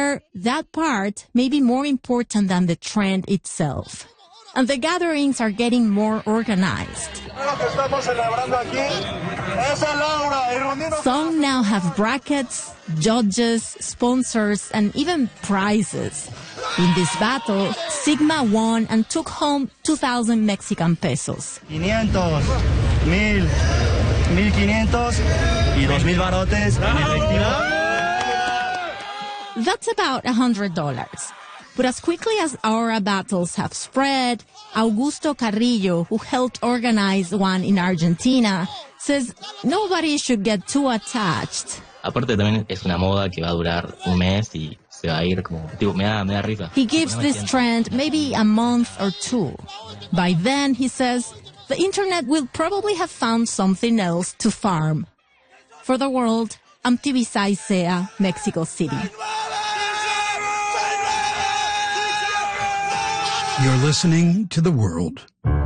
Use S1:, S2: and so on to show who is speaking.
S1: swear that part may be more important than the trend itself. And the gatherings are getting more organized. Some now have brackets, judges, sponsors, and even prizes. In this battle, Sigma won and took home 2,000 Mexican pesos.
S2: 500, 1,000, 1,500 y 2,000 barotes en efectivo.
S1: That's about $100. But as quickly as our battles have spread, Augusto Carrillo, who helped organize one in Argentina, says nobody should get too attached.
S3: Aparte también es una moda que va a durar un mes y se va a ir como, tipo, me da risa.
S1: He gives this trend maybe a month or two. By then, he says, the internet will probably have found something else to farm. For the world, I'm Tibisay Sea, Mexico City.
S4: You're listening to The World.